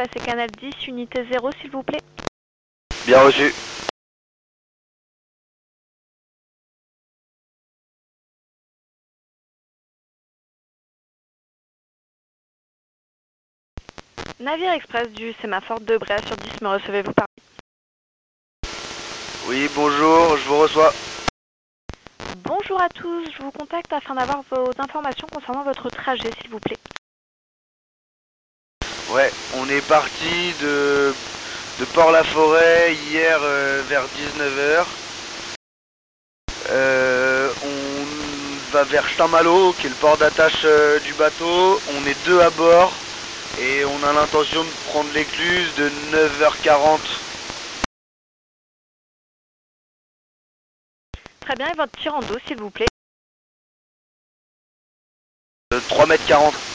passer canal 10, unité 0 s'il vous plaît. Bien reçu. Navire express du sémaphore de Bray sur 10, me recevez-vous par... Oui, bonjour, je vous reçois. Bonjour à tous, je vous contacte afin d'avoir vos informations concernant votre trajet s'il vous plaît. Ouais, on est parti de Port-la-Forêt hier vers 19 h. On va vers Saint-Malo, qui est le port d'attache du bateau. On est 2 à bord et on a l'intention de prendre l'écluse de 9 h 40. Très bien, et votre tirant d'eau s'il vous plaît. 3 m 40.